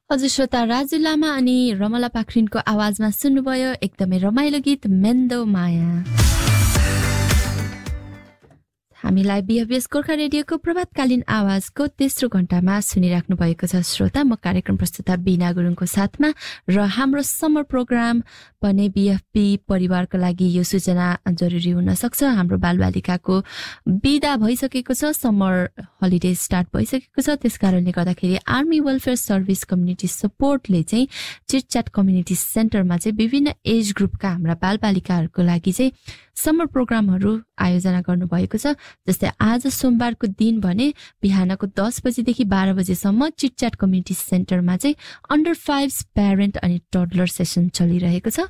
हजुर श्रोता, राजु लामा अनि रमला पाखरिनको आवाजमा सुन्नुभयो एकदमै रमाइलो गीत मेन्दो माया। हामीलाई बिहेभियर्स गोर्खा रेडियोको प्रभातकालीन आवाजको तेस्रो घण्टामा सुनिराख्नु भएको छ श्रोता। म कार्यक्रम प्रस्तुता बिना गुरुङको साथमा र हाम्रो समर प्रोग्राम भने बिएफपी परिवारको लागि यो सूचना जरुरी हुन सक्छ। हाम्रो बालबालिकाको बिदा भइसकेको छ, समर हलिडे स्टार्ट भइसकेको छ। त्यसकारणले गर्दाखेरि आर्मी वेलफेयर सर्भिस कम्युनिटी सपोर्टले चाहिँ चिटच्याट कम्युनिटी सेन्टरमा चाहिँ विभिन्न एज ग्रुपका हाम्रा बालबालिकाहरूको लागि चाहिँ समर प्रोग्रामहरू आयोजना गर्नुभएको छ। जस्तै आज सोमबारको दिन भने बिहानको 10 बजेदेखि 12 बजेसम्म चिटच्याट कम्युनिटी सेन्टरमा चाहिँ अन्डर 5 प्यारेन्ट अनि टडलर सेसन चलिरहेको छ।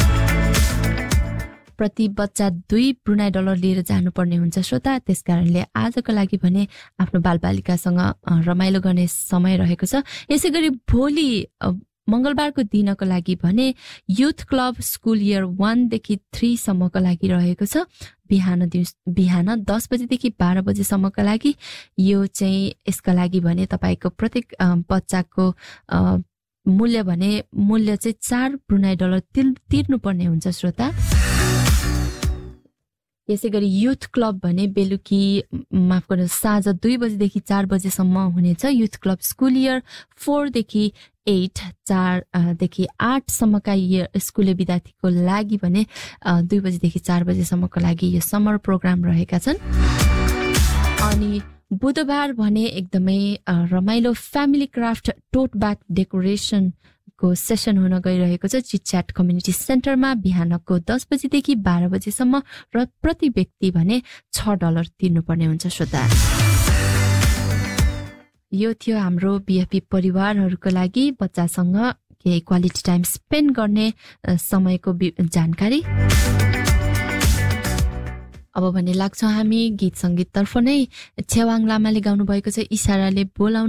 प्रति बच्चा 2 ब्रुनाई डलर लिएर जानुपर्ने हुन्छ श्रोता। त्यसकारणले आजको लागि भने आफ्नो बालबालिकासँग रमाइलो गर्ने समय रहेको छ। यसै गरी भोलि मंगलबारको दिनको लागि भने युथ क्लब स्कुल इयर 1 देखि 3 सम्मको लागि रहेको छ। बिहान 10 बजेदेखि 12 बजेसम्मको लागि यो चाहिँ यसका लागि भने तपाईको प्रत्येक बच्चाको मूल्य चाहिँ 4 ब्रुनाई डलर तिर्नुपर्ने हुन्छ श्रोता। यसै गरी युथ क्लब भने बेलुकी माफ गर्नु साँझ 2 बजेदेखि 4 बजेसम्म हुनेछ। युथ क्लब स्कुल इयर 4 देखि 8 4 देखि 8 सम्मका स्कुले विद्यार्थीको लागि भने 2 बजेदेखि 4 बजेसम्मको लागि यो समर प्रोग्राम रहेका छन्। अनि बुधबार भने एकदमै रमाइलो फ्यामिली क्राफ्ट टोट ब्याग डेकोरेसन को सेसन हुन गइरहेको छ चिटच्याट कम्युनिटी सेन्टरमा बिहानको 10 बजेदेखि 12 बजेसम्म र प्रति व्यक्ति भने 6 डलर तिर्नुपर्ने हुन्छ श्रोता। यो थियो हाम्रो बिएफपी परिवारहरूको लागि बच्चासँग केही क्वालिटी टाइम स्पेन्ड गर्ने समयको जानकारी। अब भने लाग्छौं हामी गीत संगीत तर्फ नै। छेवाङ लामाले गाउनु भएको छ इशाराले बोलाउन